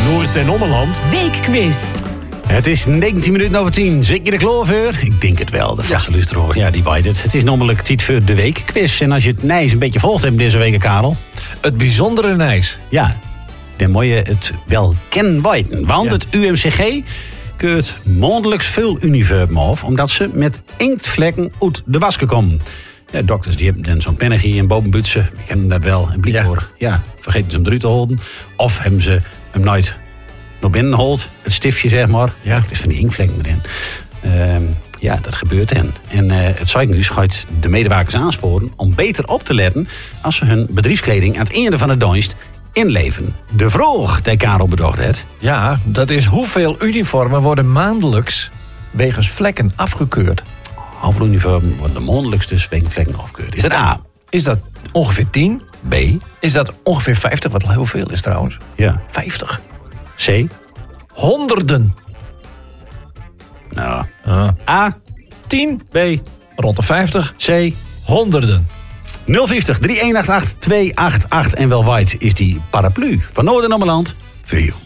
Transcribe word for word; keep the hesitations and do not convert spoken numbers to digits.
Noord- en Ommeland Weekquiz. Het is negentien minuten over tien. Zit je de kloof? Ik denk het wel, de vaste ja. luisteraar. Ja, die weet het. Het is namelijk tijd voor de weekquiz. En als je het Nijs een beetje volgt hebt deze week, Karel. Het bijzondere Nijs. Ja, dan moet je het wel kennen weten. Want ja. het U M C G keurt maandelijks veel uniformen af, omdat ze met inktvlekken uit de wasken komen. Ja, dokters die hebben dan zo'n pennegie en bovenbutsen. We kennen dat wel. En blijkbaar, ja. ja, vergeten ze hem eruit te houden. Of hebben ze hem nooit naar binnen gehaald. Het stiftje, zeg maar. Ja, het is van die inkvlekken erin. Uh, ja, dat gebeurt hen. En uh, het Zuidnieuws gaat de medewerkers aansporen om beter op te letten als ze hun bedrijfskleding aan het einde van de dienst inleveren. De vraag die Karel bedacht heeft. Ja, dat is hoeveel uniformen worden maandelijks wegens vlekken afgekeurd? Hoeveel uniformen worden maandelijks dus wegens vlekken afgekeurd? Is dat A? Is dat ongeveer tien? B? Is dat ongeveer vijftig? Wat heel veel is trouwens. Ja. vijftig. C? Honderden. Nou. Uh. A? tien. B? Rond de vijftig. C? Honderden. nul vijftig drie een acht acht twee acht acht en wel wijd is die paraplu van Noord- en Ommeland voor jou.